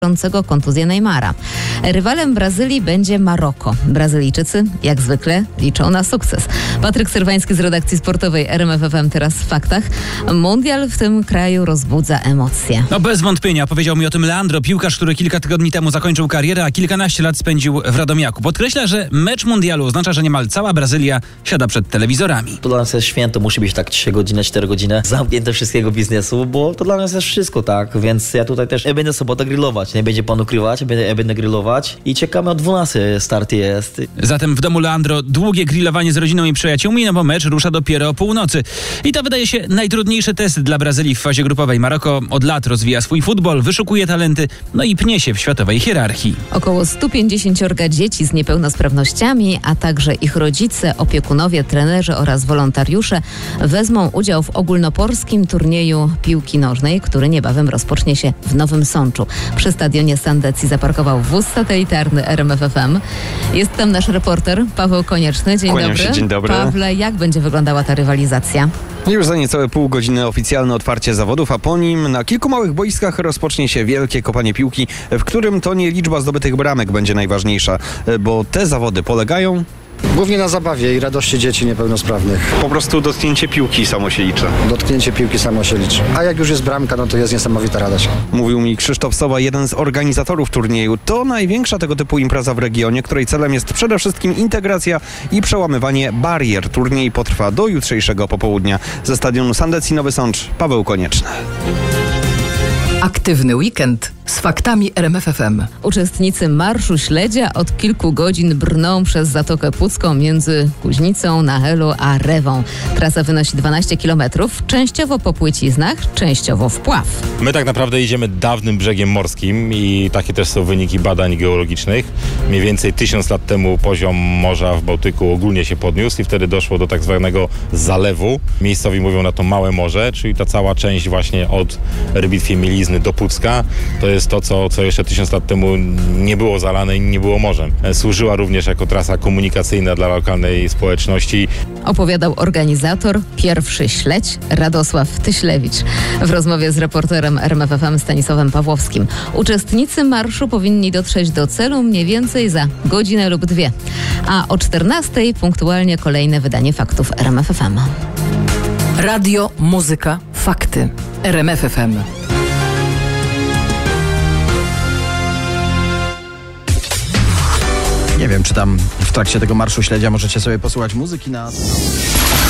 kontuzję Neymara. Rywalem Brazylii będzie Maroko. Brazylijczycy, jak zwykle, liczą na sukces. Patryk Serwański z redakcji sportowej RMF FM teraz w faktach. Mundial w tym kraju rozbudza emocje. No bez wątpienia, powiedział mi o tym Leandro, piłkarz, który kilka tygodni temu zakończył karierę, a kilkanaście lat spędził w Radomiaku. Podkreśla, że mecz mundialu oznacza, że niemal cała Brazylia siada przed telewizorami. To dla nas jest święto, musi być tak 3 godziny, 4 godziny zamknięte wszystkiego biznesu, bo to dla nas jest wszystko, tak? Więc ja tutaj też będę sobotę grillować, nie będzie pan ukrywać, będę grillować i czekamy o 12 start jest. Zatem w domu Leandro długie grillowanie z rodziną i przyjaciółmi, no bo mecz rusza dopiero o północy. I to wydaje się najtrudniejszy test dla Brazylii w fazie grupowej. Maroko od lat rozwija swój futbol, wyszukuje talenty, no i pnie się w światowej hierarchii. Około 150 dzieci z niepełnosprawnościami, a także ich rodzice, opiekunowie, trenerzy oraz wolontariusze wezmą udział w ogólnopolskim turnieju piłki nożnej, który niebawem rozpocznie się w Nowym Sączu. Przy stadionie Sandecji zaparkował wóz satelitarny RMF FM. Jest tam nasz reporter Paweł Konieczny. Dzień Kłaniam dobry. się, dzień dobry. Pawle, jak będzie wyglądała ta rywalizacja? Już za niecałe pół godziny oficjalne otwarcie zawodów, a po nim na kilku małych boiskach rozpocznie się wielkie kopanie piłki, w którym to nie liczba zdobytych bramek będzie najważniejsza, bo te zawody polegają głównie na zabawie i radości dzieci niepełnosprawnych. po prostu dotknięcie piłki samo się liczy. Dotknięcie piłki samo się liczy. A jak już jest bramka, no to jest niesamowita radość. Mówił mi Krzysztof Sowa, jeden z organizatorów turnieju. To największa tego typu impreza w regionie, której celem jest przede wszystkim integracja i przełamywanie barier. Turniej potrwa do jutrzejszego popołudnia. Ze stadionu Sandecji Nowy Sącz, Paweł Konieczny. Aktywny weekend z faktami RMF FM. Uczestnicy Marszu Śledzia od kilku godzin brną przez Zatokę Pucką między Kuźnicą, Nachelu a Rewą. Trasa wynosi 12 km, częściowo po płyciznach, częściowo w pław. My tak naprawdę idziemy dawnym brzegiem morskim i takie też są wyniki badań geologicznych. Mniej więcej 1000 lat temu poziom morza w Bałtyku ogólnie się podniósł i wtedy doszło do tak zwanego zalewu. Miejscowi mówią na to Małe Morze, czyli ta cała część właśnie od Rybitwie Mielizny do Pucka. To jest to, co jeszcze 1000 lat temu nie było zalane i nie było morzem. Służyła również jako trasa komunikacyjna dla lokalnej społeczności. Opowiadał organizator, pierwszy śledź, Radosław Tyślewicz. W rozmowie z reporterem RMF FM Stanisławem Pawłowskim. Uczestnicy marszu powinni dotrzeć do celu mniej więcej za godzinę lub 2. A o 14:00 punktualnie kolejne wydanie faktów RMF FM. Radio, muzyka, fakty. RMF FM. Nie wiem, czy tam w trakcie tego Marszu Śledzia możecie sobie posłuchać muzyki na...